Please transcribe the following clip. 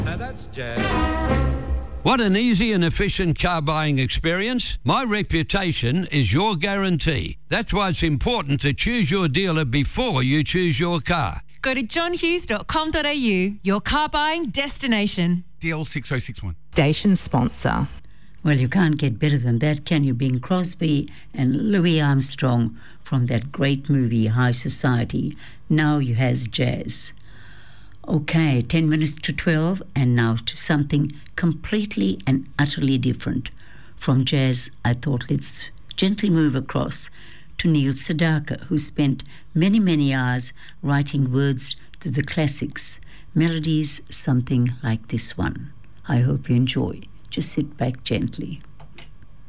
Now that's jazz. Want an easy and efficient car buying experience? My reputation is your guarantee. That's why it's important to choose your dealer before you choose your car. Go to johnhughes.com.au, your car buying destination. DL 6061. Station sponsor. Well, you can't get better than that, can you? Bing Crosby and Louis Armstrong from that great movie, High Society. Now you has jazz. Okay, 10 minutes to 12, and now to something completely and utterly different. From jazz, I thought let's gently move across to Neil Sedaka, who spent many, many hours writing words to the classics, melodies something like this one. I hope you enjoy. Just sit back gently.